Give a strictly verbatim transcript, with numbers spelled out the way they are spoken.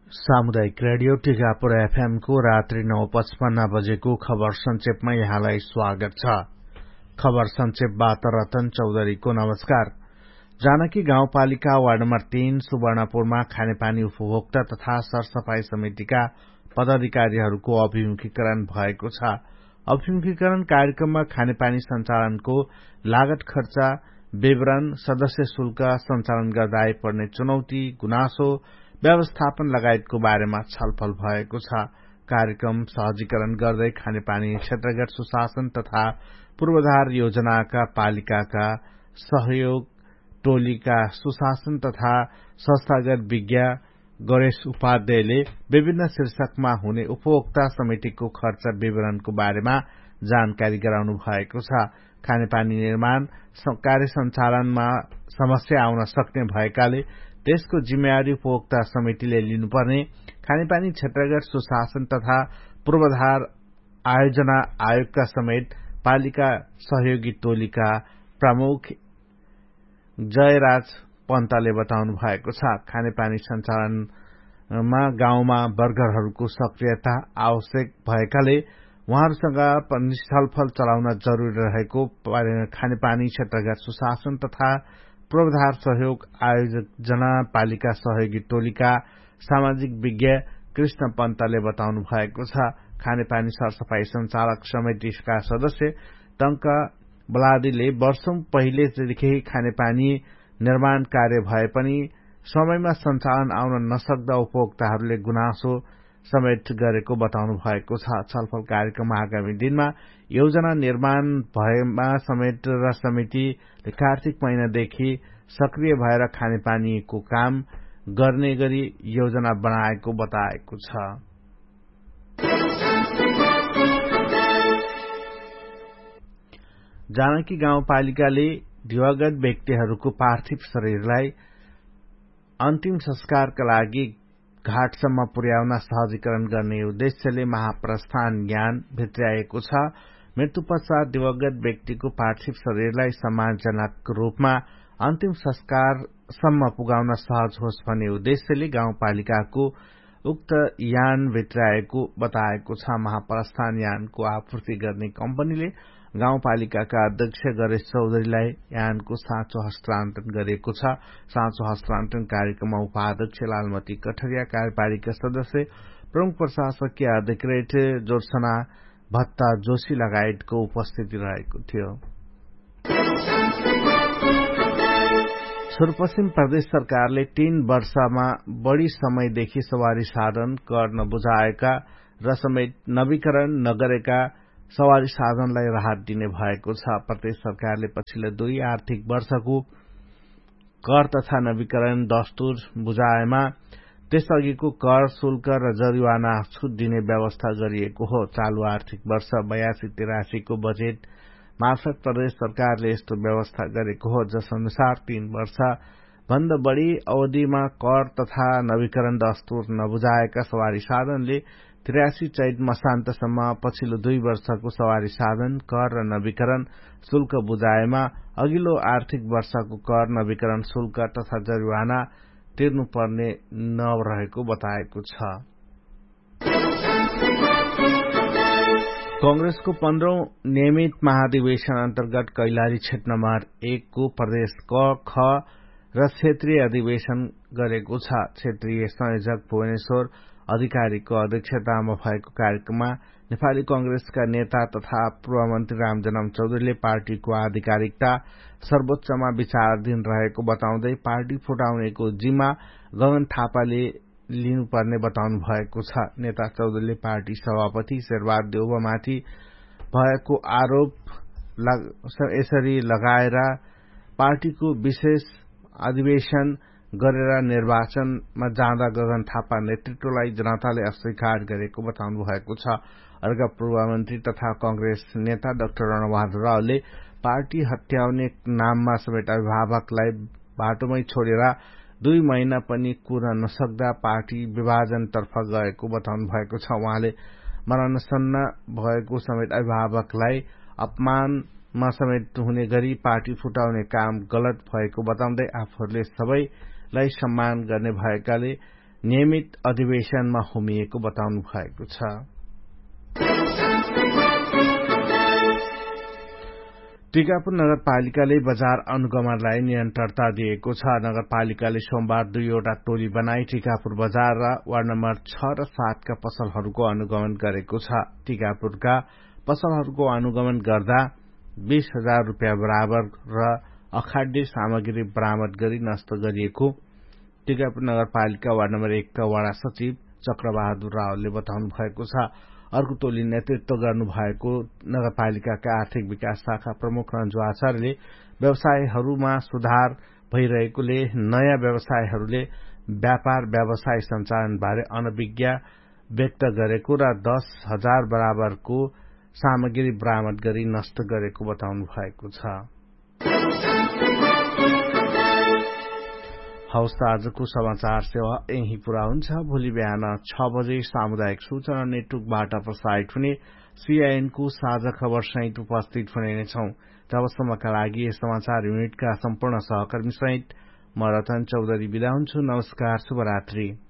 सामुदायिक radio Tikapur FM को रात्रि नौ पचपन्न बजेको खबर संक्षेपमा यहाँलाई स्वागत छ। खबर संक्षेपबाट रतन चौधरीको नमस्कार। जानकी गाउँपालिका वार्ड नम्बर तीन सुवर्णपुरमा खानेपानी उपभोक्ता तथा सरसफाई समितिका पदाधिकारीहरूको अभिमुखीकरण भएको छ। अभिमुखीकरण कार्यक्रममा खानेपानी सञ्चालनको लागत खर्च विवरण, सदस्य शुल्क सञ्चालन गर्दा आइपर्ने चुनौती, गुनासो, व्यवस्थापन लगायतको बारेमा छलफल भएको छ। कार्यक्रम सहजीकरण गर्दै खानेपानी क्षेत्रगत सुशासन तथा पूर्वाधार योजनाका पालिकाका सहयोग टोलीका सुशासन तथा संस्थागत विज्ञ गणेश उपाध्यायले विभिन्न शीर्षकमा हुने उपभोक्ता समितिको खर्च विवरणको बारेमा जानकारी गराउनु भएको छ। खानेपानी निर्माण कार्य सञ्चालनमा समस्या आउन सक्ने भएकाले त्यसको जिम्मेवारी उपभोक्ता समितिले लिनुपर्ने खानेपानी क्षेत्रगत सुशासन तथा पूर्वाधार आयोजना आयोगका समेत पालिका सहयोगी टोलीका प्रमुख जयराज पन्तले बताउनु भएको छ। खानेपानी सञ्चालनमा गाउँमा वर्करहरूको सक्रियता आवश्यक भएकाले उहाँहरूसँग पनि छलफल चलाउन जरूरी रहेको खानेपानी क्षेत्रगत सुशासन तथा पूर्वाधार सहयोग आयोजना पालिका सहयोगी टोलीका सामाजिक विज्ञ कृष्ण पन्तले बताउनु भएको छ। खानेपानी सरसफाई संचालक समितिका सदस्य टंक बलादीले वर्षौं पहिलेदेखि खानेपानी निर्माण कार्य भए पनि समयमा सञ्चालन आउन नसक्दा उपभोक्ताहरूले गुनासो समेत गरेको बताउनु भएको छ। छलफल कार्यक्रम आगामी दिनमा योजना निर्माण भएमा समेत र समितिले कार्तिक महिनादेखि सक्रिय भएर खानेपानीको काम गर्ने गरी योजना बनाएको बताएको छ। जानकी गाउँपालिकाले दिवंगत व्यक्तिहरूको पार्थिव शरीरलाई अन्तिम संस्कारका लागि घाटसम्म पुर्याउन सहजीकरण गर्ने उद्देश्यले महाप्रस्थान यान भित्र्याएको छ। मृत्यु पश्चात दिवंगत व्यक्तिको पार्थिव शरीरलाई सम्मानजनक रूपमा अन्तिम संस्कारसम्म पुगाउन सहज होस् भन्ने उद्देश्यले गाउँपालिकाको उक्त यान भित्र्याएको बताएको छ। महाप्रस्थान यानको आपूर्ति गर्ने कम्पनीले गाउँपालिकाका अध्यक्ष गणेश चौधरीलाई यानको साँचो हस्तान्तरण गरेको छ। साँचो हस्तान्तरण कार्यक्रममा उपाध्यक्ष लालमती कठरिया, कार्यपालिका सदस्य प्रमुख प्रशासकीय अधिकृत जोर्सना भत्ता जोशी लगायतको उपस्थिति रहेको थियो। सुदूरपश्चिम प्रदेश सरकारले तीन वर्षमा बढ़ी समयदेखि सवारी साधन कर नबुझाएका र समेत नवीकरण नगरेका सवारी साधनलाई राहत दिने भएको छ। प्रदेश सरकारले पछिल्लो दुई आर्थिक वर्षको कर तथा नवीकरण दस्तुर बुझाएमा त्यसअघिको कर शुल्क र जरिवाना छूट दिने व्यवस्था गरिएको हो। चालू आर्थिक वर्ष बयासी तिरासीको बजेट मार्फत प्रदेश सरकारले यस्तो व्यवस्था गरेको हो, जस अनुसार तीन वर्ष भन्दा बढ़ी अवधिमा कर तथा नवीकरण दस्तुर नबुझाएका सवारी साधनले त्रियासी चैत मसान्तसम्म पछिल्लो दुई वर्षको सवारी साधन कर र नवीकरण शुल्क बुझाएमा अघिल्लो आर्थिक वर्षको कर नवीकरण शुल्क तथा जरिवाना तिर्नुपर्ने नरहेको बताएको छ। कांग्रेसको पन्ध्रौं नियमित महाधिवेशन अन्तर्गत कैलाली क्षेत्र नम्बर एकको प्रदेश क ख र क्षेत्रीय अधिवेशन गरेको छ। क्षेत्रीय संयोजक भुवनेश्वर अधिकारीको अध्यक्षतामा भएको कार्यक्रममा नेपाली कांग्रेसका नेता तथा पूर्व मन्त्री रामजनम चौधरीले पार्टीको आधिकारिकता सर्वोच्चमा विचाराधीन रहेको बताउँदै पार्टी फुटाउनेको जिम्मा गगन थापाले लिनुपर्ने बताउनु भएको छ। नेता चौधरीले पार्टी सभापति शेरबहादुर देउवामाथि भएको आरोप यसरी लगाएर पार्टीको विशेष अधिवेशन गरेर निर्वाचनमा जाँदा गगन थापा नेतृत्वलाई जनताले अस्वीकार गरेको बताउनु भएको छ। अर्का पूर्व मन्त्री तथा कांग्रेस नेता डाक्टर रणबहादुर रावले पार्टी हत्याउने नाममा समेत अभिभावकलाई बाटोमै छोडेर दुई महिना पनि कुर्न नसक्दा पार्टी विभाजनतर्फ गएको बताउनु भएको छ। उहाँले मरनसन्न भएको समेत अभिभावकलाई अपमानमा समेत हुने गरी पार्टी फुटाउने काम गलत भएको बताउँदै आफूहरूले सबैलाई सम्मान गर्ने भएकाले नियमित अधिवेशनमा होमिएको बताउनु भएको छ। टिकापुर नगरपालिकाले बजार अनुगमनलाई निरन्तरता दिएको छ। नगरपालिकाले सोमबार दुईवटा टोली बनाई टिकापुर बजार र वार्ड नम्बर छ र सातका पसलहरूको अनुगमन गरेको छ। टिकापुरका पसलहरूको अनुगमन गर्दा बीस हजार रूपियाँ बराबर र अखाद्य सामग्री बरामद गरी नष्ट गरिएको टिकापुर नगरपालिका वार्ड नम्बर एकका वडा सचिव चक्रबहादुर रावलले बताउनु भएको छ। अर्को टोली नेतृत्व गर्नुभएको नगरपालिकाका आर्थिक विकास शाखा प्रमुख रञ्जु आचार्यले व्यवसायहरूमा सुधार भइरहेकोले नयाँ व्यवसायहरूले व्यापार व्यवसाय सञ्चालनबारे अनभिज्ञ व्यक्त गरेको र दस हजार बराबरको सामग्री बरामद गरी नष्ट गरेको बताउनु भएको छ। हवस् त आजको समाचार सेवा यही पूरा हुन्छ। भोलि बिहान छ बजे सामुदायिक सूचना नेटवर्कबाट प्रसारित हुने सीआईएनको साझा खबर सहित उपस्थित हुने नै छौं। तबसम्मका लागि यस समाचार युनिटका सम्पूर्ण सहकर्मी सहित म रतन चौधरी बिदा हुन्छु। नमस्कार, शुभरात्रि।